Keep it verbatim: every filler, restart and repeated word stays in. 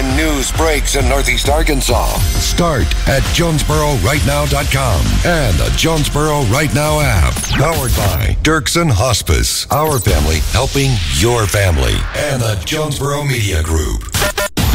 When news breaks in Northeast Arkansas, start at Jonesboro Right Now dot com and the Jonesboro Right Now app. Powered by Dirksen Hospice. Our family helping your family. And the Jonesboro Media Group.